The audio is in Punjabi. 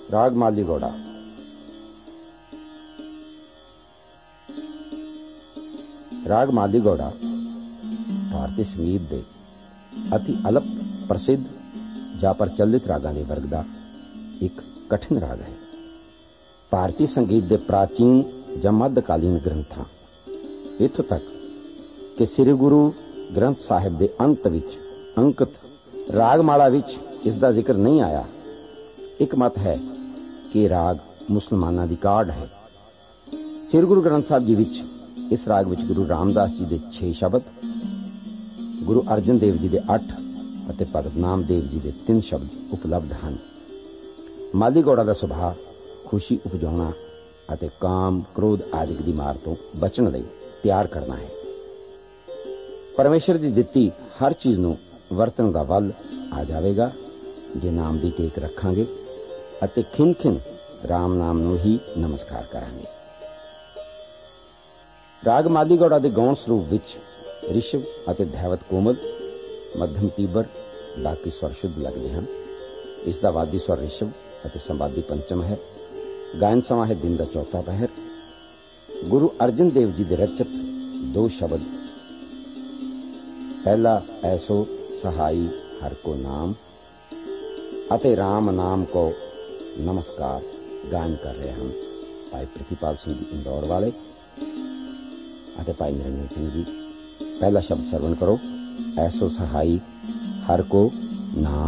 राग माली घोड़ा। राग माली घोड़ा भारतीय संगीत दे अति अल्प प्रसिद्ध ਜਾਂ ਪ੍ਰਚਲਿਤ ਰਾਗਾਂ ਦੇ ਵਰਗ ਦਾ ਇੱਕ ਕਠਿਨ ਰਾਗ ਹੈ। ਭਾਰਤੀ ਸੰਗੀਤ ਦੇ ਪ੍ਰਾਚੀਨ ਜਾਂ ਮੱਧਕਾਲੀਨ ਗ੍ਰੰਥਾਂ, ਇੱਥੋਂ ਤੱਕ ਕਿ ਸ੍ਰੀ ਗੁਰੂ ਗ੍ਰੰਥ ਸਾਹਿਬ ਦੇ ਅੰਤ ਵਿੱਚ ਅੰਕਿਤ ਰਾਗਮਾਲਾ ਵਿੱਚ ਇਸ ਦਾ ਜ਼ਿਕਰ ਨਹੀਂ ਆਇਆ। ਇੱਕ ਮਤ ਹੈ ਕਿ ਰਾਗ ਮੁਸਲਮਾਨਾਂ ਦੀ ਕਾਢ ਹੈ। ਸ੍ਰੀ ਗੁਰੂ ਗ੍ਰੰਥ ਸਾਹਿਬ ਜੀ ਵਿੱਚ ਇਸ ਰਾਗ ਵਿੱਚ ਗੁਰੂ ਰਾਮਦਾਸ ਜੀ ਦੇ 6 ਸ਼ਬਦ, ਗੁਰੂ ਅਰਜਨ ਦੇਵ ਜੀ ਦੇ 8 ਅਤੇ ਭਗਤ ਨਾਮਦੇਵ ਜੀ ਦੇ 3 ਸ਼ਬਦ ਉਪਲਬਧ ਹਨ। ਮਾਲੀ ਘੋੜਾ ਦਾ ਸੁਭਾਅ ਖੁਸ਼ੀ ਉਪਜਾਉਣਾ ਅਤੇ ਕਾਮ, ਕ੍ਰੋਧ ਆਦਿ ਦੀ ਮਾਰ ਤੋਂ ਬਚਣ ਲਈ ਤਿਆਰ ਕਰਨਾ ਹੈ। ਪਰਮੇਸ਼ਰ ਦੀ ਦਿੱਤੀ ਹਰ ਚੀਜ਼ ਨੂੰ ਵਰਤਣ ਦਾ ਵੱਲ ਆ ਜਾਵੇਗਾ ਜੇ ਨਾਮ ਦੀ ਟੇਕ ਰੱਖਾਂਗੇ ਅਤੇ ਖਿੰਨ ਰਾਮ ਨਾਮ ਨੂੰ ਹੀ ਨਮਸਕਾਰ ਕਰਾਂਗੇ। ਰਾਗ ਮਾਲੀ ਘੋੜਾ ਦੇ ਗਾਉਣ ਸਰੂਪ ਵਿੱਚ ਰਿਸ਼ਵ ਅਤੇ ਧੈਵਤ ਕੋਮਲ, ਮੱਧਮ ਤੀਬਰ, ਬਾਕੀ ਸਵਰ ਸ਼ੁੱਧ ਲੱਗਦੇ ਹਨ। ਇਸ ਦਾ ਵਾਦੀ ਸਵਰ ਰਿਸ਼ਵ ਅਤੇ ਸੰਵਾਦੀ ਪੰਚਮ ਹੈ। ਗਾਇਨ ਸਮਾਂ ਹੈ ਦਿਨ ਦਾ ਚੌਥਾ ਪਹਿਰ। ਗੁਰੂ ਅਰਜਨ ਦੇਵ ਜੀ ਦੇ ਰਚਿਤ 2 ਸ਼ਬਦ, ਪਹਿਲਾ ਐਸੋ ਸਹਾਈ ਹਰ ਕੋ ਨਾਮ ਅਤੇ ਰਾਮ ਨਾਮ ਕੋ ਨਮਸਕਾਰ ਗਾਇਨ ਕਰ ਰਹੇ ਹਨ ਭਾਈ ਪ੍ਰਿਤੀਪਾਲ ਸਿੰਘ ਜੀ ਇੰਦੌਰ ਵਾਲੇ ਅਤੇ ਭਾਈ ਨਿਰੰਜਨ ਸਿੰਘ ਜੀ। ਪਹਿਲਾ ਸ਼ਬਦ ਸਰਵਣ ਕਰੋ। ਐਸੋ ਸਹਾਈ ਹਰ ਕੋ ਨਾਮ।